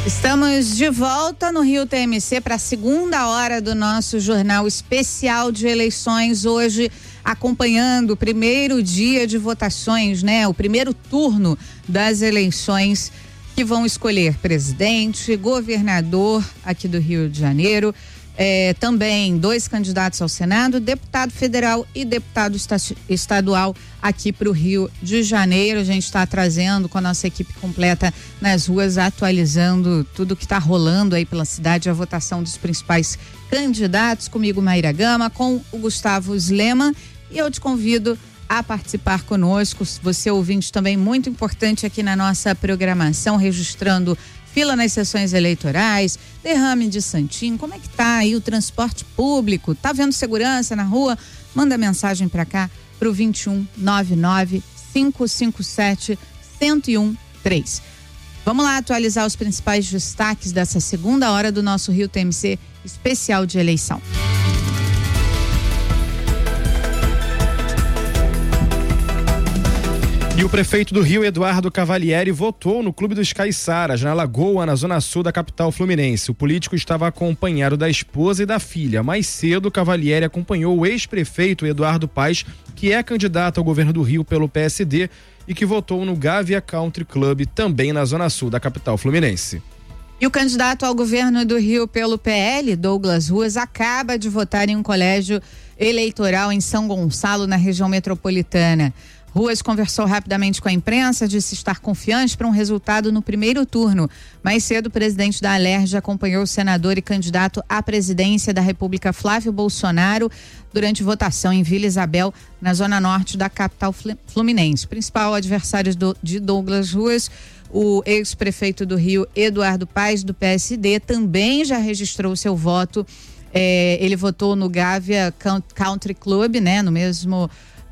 Estamos de volta no Rio TMC para a segunda hora do nosso jornal especial de eleições, hoje acompanhando o primeiro dia de votações, né? O primeiro turno das eleições que vão escolher presidente, governador aqui do Rio de Janeiro, também 2 candidatos ao Senado, deputado federal e deputado estadual aqui para o Rio de Janeiro. A gente está trazendo com a nossa equipe completa nas ruas, atualizando tudo que está rolando aí pela cidade, a votação dos principais candidatos. Comigo, Maíra Gama, com o Gustavo Sleman, e eu te convido a participar conosco. Você ouvinte também muito importante aqui na nossa programação, registrando fila nas sessões eleitorais, derrame de santinho, como é que tá aí o transporte público? Tá vendo segurança na rua? Manda mensagem para cá pro 2199-557-1013. Vamos lá atualizar os principais destaques dessa segunda hora do nosso Rio TMC especial de eleição. E o prefeito do Rio, Eduardo Cavalieri, votou no Clube dos Caiçaras, na Lagoa, na zona sul da capital fluminense. O político estava acompanhado da esposa e da filha. Mais cedo, Cavalieri acompanhou o ex-prefeito Eduardo Paes, que é candidato ao governo do Rio pelo PSD e que votou no Gávea Country Club, também na zona sul da capital fluminense. E o candidato ao governo do Rio pelo PL, Douglas Ruas, acaba de votar em um colégio eleitoral em São Gonçalo, na região metropolitana. Ruas conversou rapidamente com a imprensa, disse estar confiante para um resultado no primeiro turno. Mais cedo, o presidente da Alerj acompanhou o senador e candidato à presidência da República, Flávio Bolsonaro, durante votação em Vila Isabel, na zona norte da capital fluminense. Principal adversário de Douglas Ruas, o ex-prefeito do Rio, Eduardo Paes, do PSD, também já registrou seu voto. Ele votou no Gávea Country Club, né, no mesmo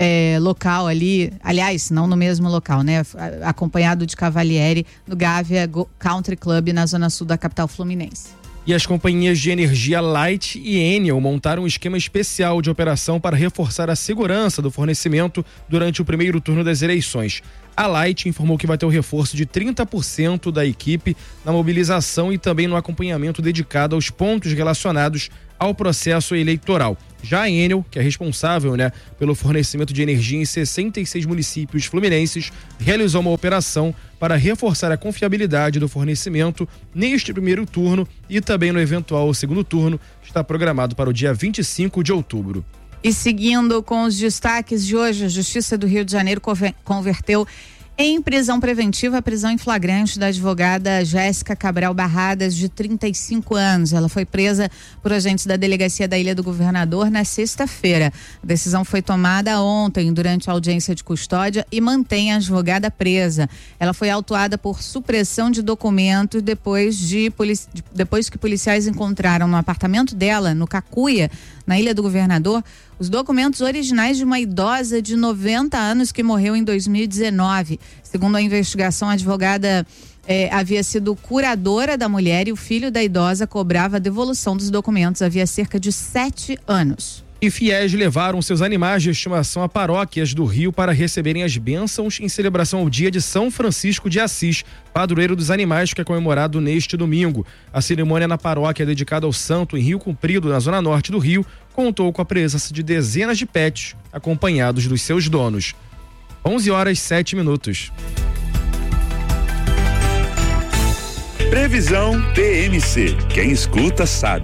local ali, aliás, não no mesmo local, né? Acompanhado de Cavalieri no Gávea Country Club, na zona sul da capital fluminense. E as companhias de energia Light e Enel montaram um esquema especial de operação para reforçar a segurança do fornecimento durante o primeiro turno das eleições. A Light informou que vai ter o reforço de 30% da equipe na mobilização e também no acompanhamento dedicado aos pontos relacionados ao processo eleitoral. Já a Enel, que é responsável, pelo fornecimento de energia em 66 municípios fluminenses, realizou uma operação para reforçar a confiabilidade do fornecimento neste primeiro turno e também no eventual segundo turno, está programado para o dia 25 de outubro. E seguindo com os destaques de hoje, a Justiça do Rio de Janeiro converteu em prisão preventiva a prisão em flagrante da advogada Jéssica Cabral Barradas, de 35 anos. Ela foi presa por agentes da Delegacia da Ilha do Governador na sexta-feira. A decisão foi tomada ontem durante a audiência de custódia e mantém a advogada presa. Ela foi autuada por supressão de documentos depois que policiais encontraram no apartamento dela, no Cacuia, na Ilha do Governador, os documentos originais de uma idosa de 90 anos que morreu em 2019. Segundo a investigação, a advogada havia sido curadora da mulher e o filho da idosa cobrava a devolução dos documentos havia cerca de 7 anos. E fiéis levaram seus animais de estimação a paróquias do Rio para receberem as bênçãos em celebração ao dia de São Francisco de Assis, padroeiro dos animais, que é comemorado neste domingo. A cerimônia na paróquia dedicada ao santo em Rio Comprido, na zona norte do Rio, contou com a presença de dezenas de pets, acompanhados dos seus donos. 11h07. Previsão TMC. Quem escuta sabe.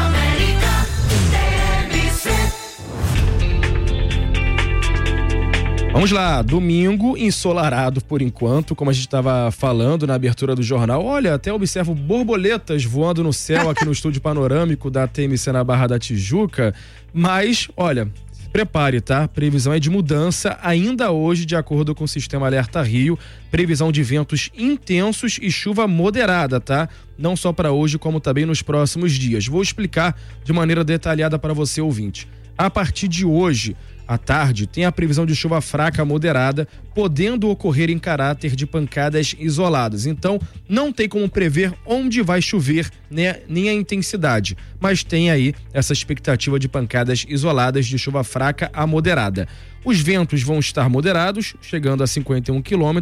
Vamos lá, domingo ensolarado por enquanto, como a gente estava falando na abertura do jornal. Olha, até observo borboletas voando no céu aqui no estúdio panorâmico da TMC na Barra da Tijuca, mas, olha, se prepare, tá? Previsão é de mudança ainda hoje, de acordo com o Sistema Alerta Rio, previsão de ventos intensos e chuva moderada, tá? Não só para hoje, como também nos próximos dias. Vou explicar de maneira detalhada para você, ouvinte. A partir de hoje, à tarde, tem a previsão de chuva fraca moderada, podendo ocorrer em caráter de pancadas isoladas. Então, não tem como prever onde vai chover, nem a intensidade, mas tem aí essa expectativa de pancadas isoladas de chuva fraca a moderada. Os ventos vão estar moderados, chegando a 51 quilômetros,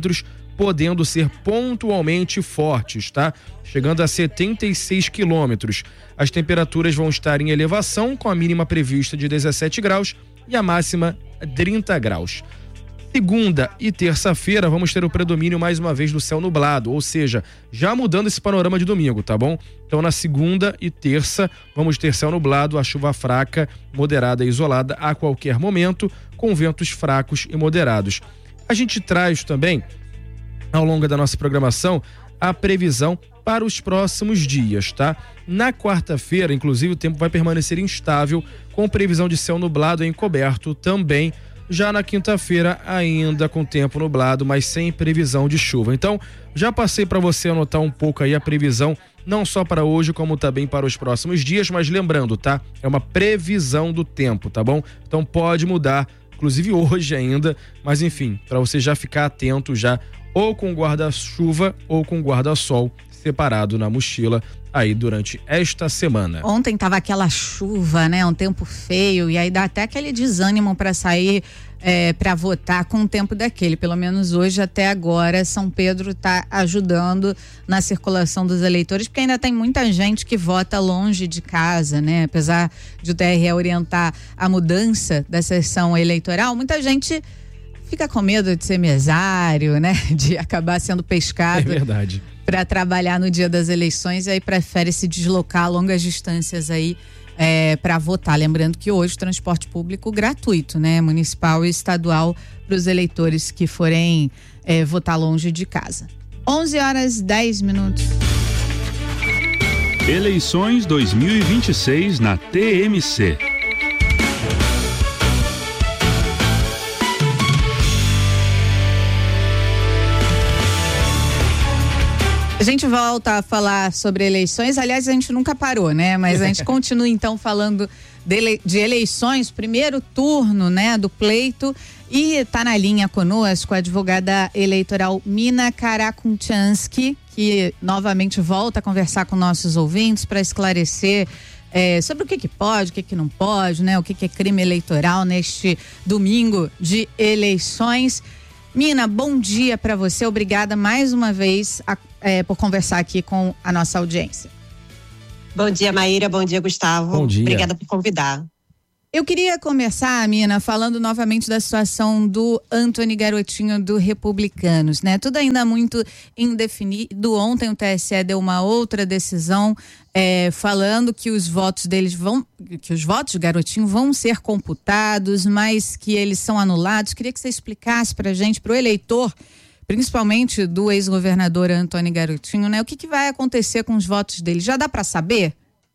podendo ser pontualmente fortes, tá? Chegando a 76 quilômetros. As temperaturas vão estar em elevação, com a mínima prevista de 17 graus e a máxima 30 graus. Segunda e terça-feira vamos ter o predomínio mais uma vez do céu nublado, ou seja, já mudando esse panorama de domingo, tá bom? Então na segunda e terça vamos ter céu nublado, a chuva fraca, moderada e isolada a qualquer momento, com ventos fracos e moderados. A gente traz também, ao longo da nossa programação, a previsão para os próximos dias, tá? Na quarta-feira, inclusive, o tempo vai permanecer instável, com previsão de céu nublado e encoberto também. Já na quinta-feira, ainda com tempo nublado, mas sem previsão de chuva. Então, já passei para você anotar um pouco aí a previsão, não só para hoje, como também para os próximos dias, mas lembrando, tá? É uma previsão do tempo, tá bom? Então pode mudar, inclusive hoje ainda, mas enfim, para você já ficar atento já, ou com guarda-chuva ou com guarda-sol separado na mochila aí durante esta semana. Ontem tava aquela chuva, né? Um tempo feio, e aí dá até aquele desânimo para sair para votar com um tempo daquele. Pelo menos hoje, até agora, São Pedro tá ajudando na circulação dos eleitores, porque ainda tem muita gente que vota longe de casa, né? Apesar de o TRE orientar a mudança da sessão eleitoral, muita gente fica com medo de ser mesário, né? De acabar sendo pescado. É verdade. Para trabalhar no dia das eleições, e aí prefere se deslocar a longas distâncias aí para votar. Lembrando que hoje transporte público gratuito, né? Municipal e estadual, para os eleitores que forem votar longe de casa. 11h10. Eleições 2026 na TMC. A gente volta a falar sobre eleições, aliás, a gente nunca parou, né? Mas a gente continua então falando de eleições, primeiro turno, né, do pleito, e tá na linha conosco a advogada eleitoral Mina Karakunchanski, que novamente volta a conversar com nossos ouvintes para esclarecer sobre o que pode, o que não pode, né? O que é crime eleitoral neste domingo de eleições. Mina, bom dia para você, obrigada mais uma vez por conversar aqui com a nossa audiência. Bom dia, Maíra, bom dia, Gustavo. Bom dia. Obrigada por convidar. Eu queria começar, Mina, falando novamente da situação do Antony Garotinho do Republicanos, né? Tudo ainda muito indefinido. Ontem o TSE deu uma outra decisão falando que os votos de Garotinho vão ser computados, mas que eles são anulados. Queria que você explicasse pra gente, pro eleitor, principalmente do ex-governador Antony Garotinho, né? O que vai acontecer com os votos dele? Já dá para saber?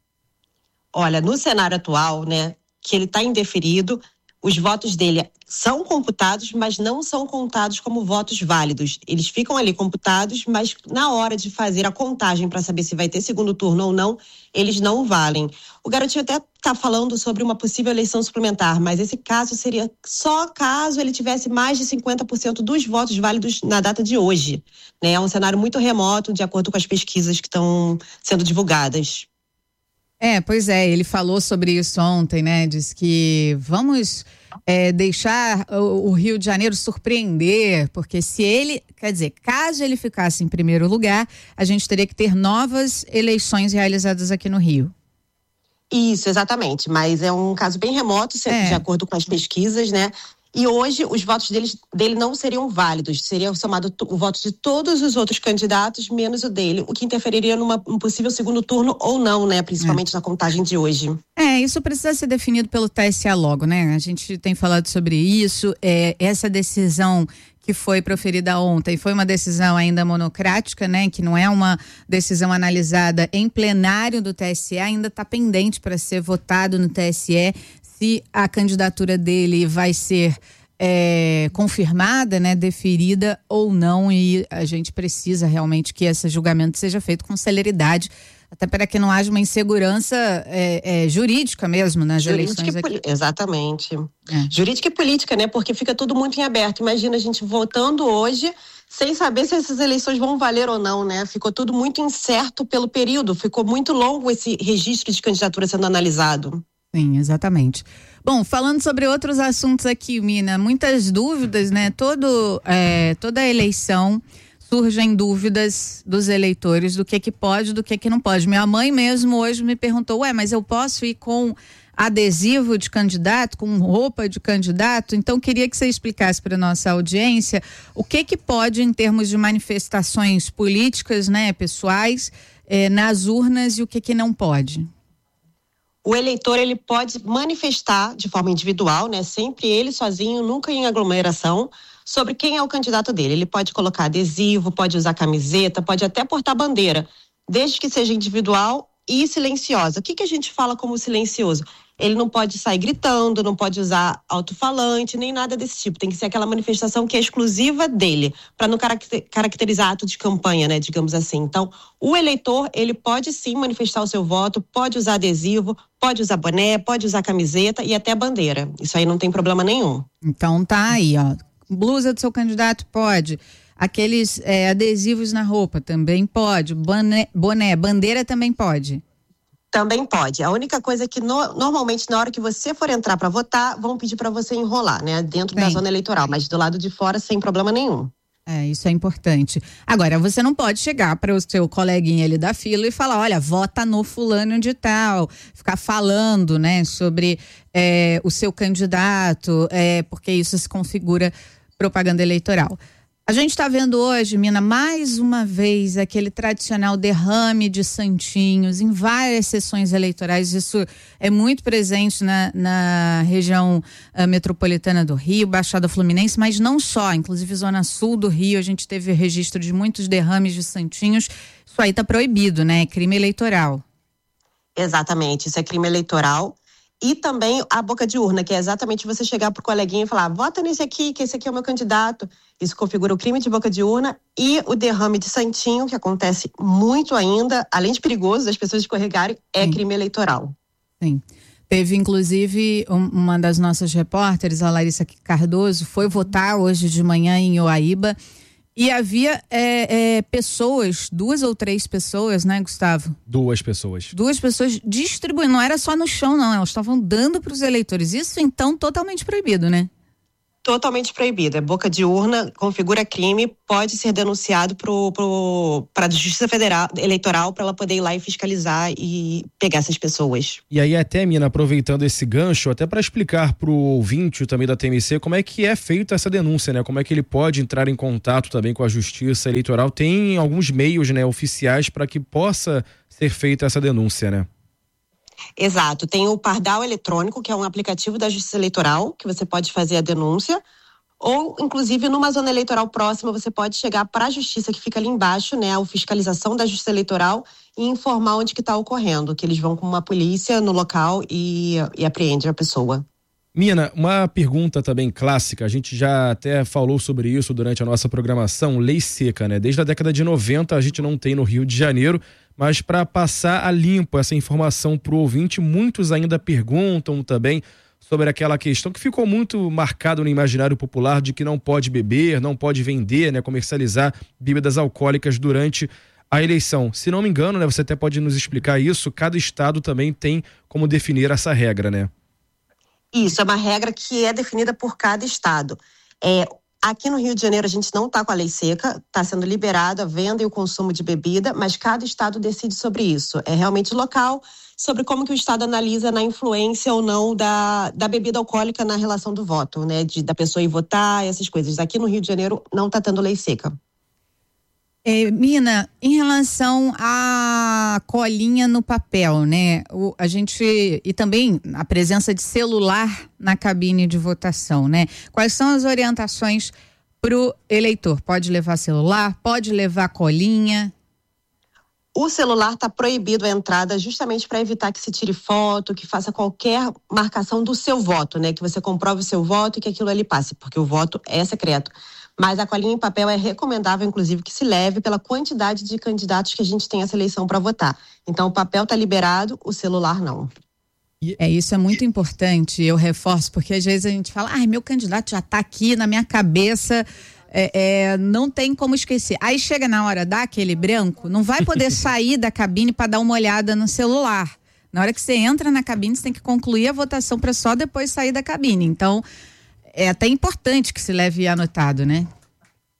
Olha, no cenário atual, né, que ele está indeferido, os votos dele são computados, mas não são contados como votos válidos. Eles ficam ali computados, mas na hora de fazer a contagem para saber se vai ter segundo turno ou não, eles não valem. O Garotinho até está falando sobre uma possível eleição suplementar, mas esse caso seria só caso ele tivesse mais de 50% dos votos válidos na data de hoje, né? É um cenário muito remoto, de acordo com as pesquisas que estão sendo divulgadas. Pois é, ele falou sobre isso ontem, né? Diz que vamos deixar o Rio de Janeiro surpreender, porque caso ele ficasse em primeiro lugar, a gente teria que ter novas eleições realizadas aqui no Rio. Isso, exatamente, mas é um caso bem remoto, de acordo com as pesquisas, né? E hoje os votos dele não seriam válidos, seria somado o voto de todos os outros candidatos, menos o dele, o que interferiria num possível segundo turno ou não, né? Principalmente na contagem de hoje. Isso precisa ser definido pelo TSE logo, né? A gente tem falado sobre isso, essa decisão que foi proferida ontem foi uma decisão ainda monocrática, né? Que não é uma decisão analisada em plenário do TSE, ainda está pendente para ser votado no TSE se a candidatura dele vai ser confirmada, né? Deferida ou não, e a gente precisa realmente que esse julgamento seja feito com celeridade, até para que não haja uma insegurança jurídica mesmo nas eleições aqui. Exatamente. Jurídica e política, né? Porque fica tudo muito em aberto. Imagina a gente votando hoje sem saber se essas eleições vão valer ou não, né? Ficou tudo muito incerto pelo período, ficou muito longo esse registro de candidatura sendo analisado. Sim, exatamente. Bom, falando sobre outros assuntos aqui, Mina, muitas dúvidas, né? Toda eleição surgem dúvidas dos eleitores do que pode, do que não pode. Minha mãe mesmo hoje me perguntou, mas eu posso ir com adesivo de candidato, com roupa de candidato? Então queria que você explicasse para nossa audiência o que pode em termos de manifestações políticas, né, pessoais, nas urnas, e o que não pode. O eleitor, ele pode manifestar de forma individual, né, sempre ele sozinho, nunca em aglomeração, sobre quem é o candidato dele. Ele pode colocar adesivo, pode usar camiseta, pode até portar bandeira, desde que seja individual e silenciosa. O que a gente fala como silencioso? Ele não pode sair gritando, não pode usar alto-falante, nem nada desse tipo. Tem que ser aquela manifestação que é exclusiva dele, para não caracterizar ato de campanha, né, digamos assim. Então, o eleitor, ele pode sim manifestar o seu voto, pode usar adesivo, pode usar boné, pode usar camiseta e até bandeira. Isso aí não tem problema nenhum. Então tá aí, ó. Blusa do seu candidato pode. Aqueles adesivos na roupa também pode. Boné, bandeira também pode. Também pode. A única coisa é que normalmente na hora que você for entrar para votar, vão pedir para você enrolar, né? Dentro da zona eleitoral, mas do lado de fora sem problema nenhum. Isso é importante. Agora, você não pode chegar para o seu coleguinha ali da fila e falar, olha, vota no fulano de tal, ficar falando, né, sobre o seu candidato, porque isso se configura propaganda eleitoral. A gente está vendo hoje, Mina, mais uma vez aquele tradicional derrame de santinhos em várias sessões eleitorais. Isso é muito presente na região metropolitana do Rio, Baixada Fluminense, mas não só, inclusive Zona Sul do Rio, a gente teve registro de muitos derrames de santinhos. Isso aí está proibido, né? É crime eleitoral. Exatamente, isso é crime eleitoral. E também a boca de urna, que é exatamente você chegar pro coleguinha e falar, vota nesse aqui, que esse aqui é o meu candidato. Isso configura o crime de boca de urna e o derrame de santinho, que acontece muito ainda, além de perigoso das pessoas escorregarem, é crime eleitoral. Sim. Teve, inclusive, uma das nossas repórteres, a Larissa Cardoso, foi votar hoje de manhã em Uaíba. E havia pessoas, 2 ou 3 pessoas, né, Gustavo? 2 pessoas. 2 pessoas distribuindo, não era só no chão, não, elas estavam dando para os eleitores. Isso, então, totalmente proibido, né? Totalmente proibido. É boca de urna, configura crime, pode ser denunciado para a Justiça Federal Eleitoral para ela poder ir lá e fiscalizar e pegar essas pessoas. E aí até, Mina, aproveitando esse gancho, até para explicar para o ouvinte também da TMC como é que é feita essa denúncia, né? Como é que ele pode entrar em contato também com a Justiça Eleitoral. Tem alguns meios, né, oficiais para que possa ser feita essa denúncia, né? Exato, tem o Pardal Eletrônico, que é um aplicativo da Justiça Eleitoral, que você pode fazer a denúncia, ou inclusive numa zona eleitoral próxima você pode chegar para a Justiça, que fica ali embaixo, né, a fiscalização da Justiça Eleitoral, e informar onde que está ocorrendo, que eles vão com uma polícia no local e apreende a pessoa. Mina, uma pergunta também clássica, a gente já até falou sobre isso durante a nossa programação, lei seca, né? Desde a década de 90 a gente não tem no Rio de Janeiro, mas para passar a limpo essa informação para o ouvinte, muitos ainda perguntam também sobre aquela questão que ficou muito marcado no imaginário popular de que não pode beber, não pode vender, né, comercializar bebidas alcoólicas durante a eleição. Se não me engano, né, você até pode nos explicar isso, cada estado também tem como definir essa regra, né? Isso, é uma regra que é definida por cada estado. Aqui no Rio de Janeiro a gente não está com a lei seca, está sendo liberada a venda e o consumo de bebida, mas cada estado decide sobre isso. É realmente local, sobre como que o estado analisa na influência ou não da bebida alcoólica na relação do voto, né? Da pessoa ir votar, essas coisas. Aqui no Rio de Janeiro não está tendo lei seca. Mina, em relação à colinha no papel, né? E também a presença de celular na cabine de votação, né? Quais são as orientações para o eleitor? Pode levar celular? Pode levar colinha? O celular está proibido a entrada justamente para evitar que se tire foto, que faça qualquer marcação do seu voto, né? Que você comprove o seu voto e que aquilo ali passe, porque o voto é secreto. Mas a colinha em papel é recomendável, inclusive, que se leve pela quantidade de candidatos que a gente tem essa eleição para votar. Então, o papel está liberado, o celular não. Isso é muito importante, eu reforço, porque às vezes a gente fala, meu candidato já está aqui na minha cabeça, não tem como esquecer. Aí chega na hora, dá aquele branco, não vai poder sair da cabine para dar uma olhada no celular. Na hora que você entra na cabine, você tem que concluir a votação para só depois sair da cabine. Então, é até importante que se leve anotado, né?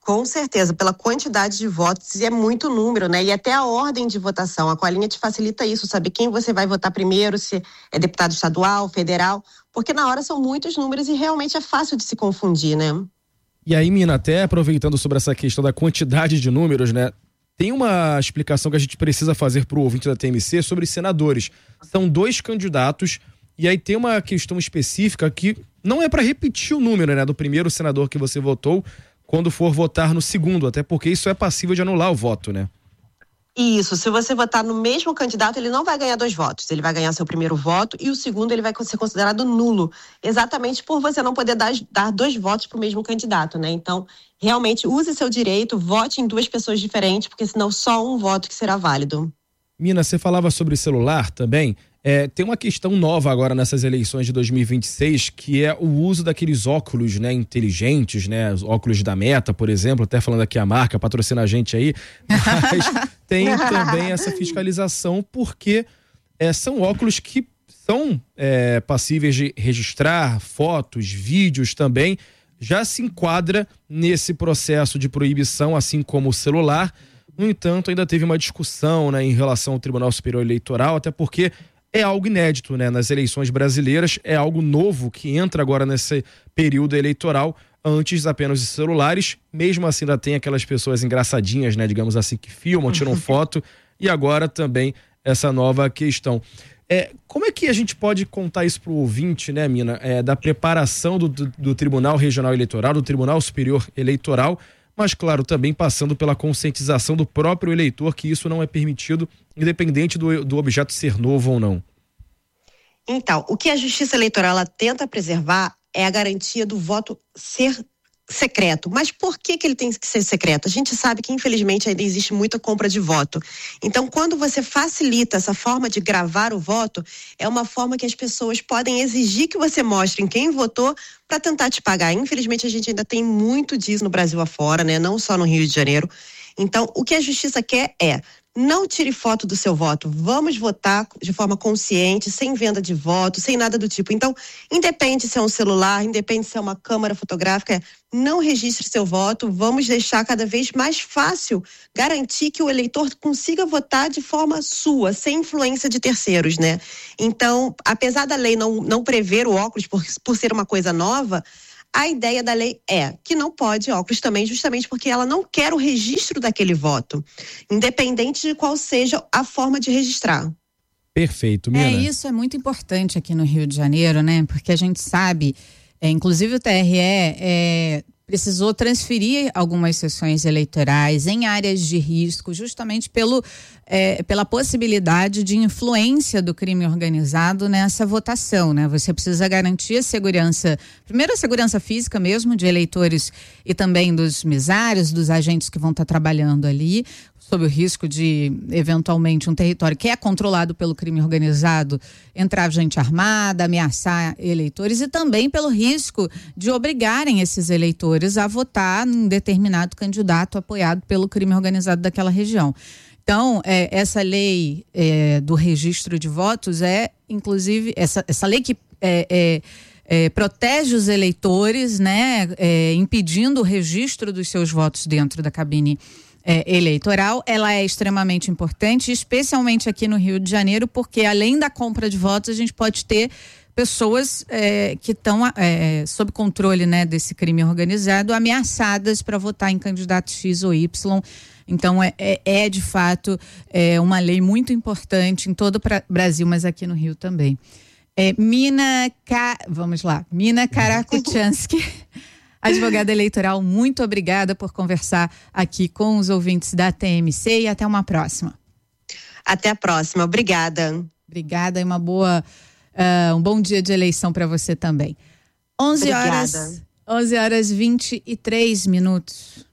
Com certeza, pela quantidade de votos, e é muito número, né? E até a ordem de votação. A colinha te facilita isso, saber quem você vai votar primeiro, se é deputado estadual, federal, porque na hora são muitos números e realmente é fácil de se confundir, né? E aí, Mina, até aproveitando sobre essa questão da quantidade de números, né? Tem uma explicação que a gente precisa fazer para o ouvinte da TMC sobre senadores. São 2 candidatos e aí tem uma questão específica que não é para repetir o número, né, do primeiro senador que você votou quando for votar no segundo, até porque isso é passível de anular o voto, né? Isso, se você votar no mesmo candidato, ele não vai ganhar 2 votos, ele vai ganhar seu primeiro voto e o segundo ele vai ser considerado nulo, exatamente por você não poder dar 2 votos para o mesmo candidato, né? Então, realmente use seu direito, vote em 2 pessoas diferentes, porque senão só um voto que será válido. Mina, você falava sobre celular também. Tem uma questão nova agora nessas eleições de 2026, que é o uso daqueles óculos, né, inteligentes, né, os óculos da Meta, por exemplo, até falando aqui a marca, patrocina a gente aí, mas tem também essa fiscalização, porque são óculos que são passíveis de registrar fotos, vídeos também, já se enquadra nesse processo de proibição, assim como o celular. No entanto, ainda teve uma discussão, né, em relação ao Tribunal Superior Eleitoral, até porque é algo inédito, né, nas eleições brasileiras, é algo novo que entra agora nesse período eleitoral, antes apenas de celulares. Mesmo assim ainda tem aquelas pessoas engraçadinhas, né, digamos assim, que filmam, tiram foto, e agora também essa nova questão. Como é que a gente pode contar isso para o ouvinte, né, Mina, da preparação do Tribunal Regional Eleitoral, do Tribunal Superior Eleitoral, mas, claro, também passando pela conscientização do próprio eleitor que isso não é permitido, independente do objeto ser novo ou não? Então, o que a Justiça Eleitoral ela tenta preservar é a garantia do voto ser secreto. Mas por que ele tem que ser secreto? A gente sabe que, infelizmente, ainda existe muita compra de voto. Então, quando você facilita essa forma de gravar o voto, é uma forma que as pessoas podem exigir que você mostre em quem votou para tentar te pagar. Infelizmente, a gente ainda tem muito disso no Brasil afora, né? Não só no Rio de Janeiro. Então, o que a Justiça quer é: não tire foto do seu voto. Vamos votar de forma consciente, sem venda de voto, sem nada do tipo. Então, independe se é um celular, independe se é uma câmera fotográfica, não registre seu voto. Vamos deixar cada vez mais fácil garantir que o eleitor consiga votar de forma sua, sem influência de terceiros, né? Então, apesar da lei não prever o óculos por ser uma coisa nova, a ideia da lei é que não pode óculos também, justamente porque ela não quer o registro daquele voto, independente de qual seja a forma de registrar. Perfeito, Mina. Isso é muito importante aqui no Rio de Janeiro, né? Porque a gente sabe, inclusive o TRE precisou transferir algumas sessões eleitorais em áreas de risco, justamente pela possibilidade de influência do crime organizado nessa votação, né? Você precisa garantir a segurança, primeiro a segurança física mesmo de eleitores e também dos mesários, dos agentes que vão estar trabalhando ali, sob o risco de, eventualmente, um território que é controlado pelo crime organizado entrar gente armada, ameaçar eleitores, e também pelo risco de obrigarem esses eleitores a votar em determinado candidato apoiado pelo crime organizado daquela região. Então, essa lei do registro de votos inclusive, essa lei que protege os eleitores, né, impedindo o registro dos seus votos dentro da cabine eleitoral, ela é extremamente importante, especialmente aqui no Rio de Janeiro, porque além da compra de votos, a gente pode ter pessoas que estão sob controle, né, desse crime organizado, ameaçadas para votar em candidato X ou Y. Então, de fato, uma lei muito importante em todo o Brasil, mas aqui no Rio também. Mina Karakuchansky, advogada eleitoral, muito obrigada por conversar aqui com os ouvintes da TMC e até uma próxima. Até a próxima, obrigada. Obrigada e um bom dia de eleição para você também. 11 horas 23 minutos.